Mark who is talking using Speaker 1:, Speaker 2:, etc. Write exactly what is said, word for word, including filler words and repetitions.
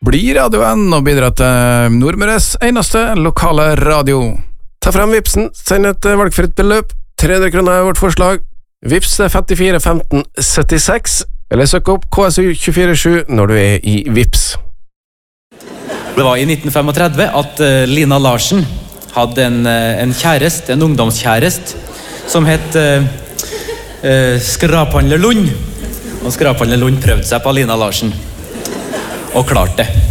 Speaker 1: Bli radioen og bidra til Nordmøres eneste lokale radio.
Speaker 2: Ta frem Vipsen, send et valgfritt beløp, tre hundre kroner er vårt forslag. Vips er femtifire femten syttiseks, eller søk opp K S U to fire sju når du er i Vips.
Speaker 3: Det var i nitten trettifem at uh, Lina Larsen hadde en, uh, en kjærest, en ungdomskjærest, som het uh, uh, Skraphandler Lund. Og Skraphandler Lund prøvde seg på Lina Larsen, og klarte det.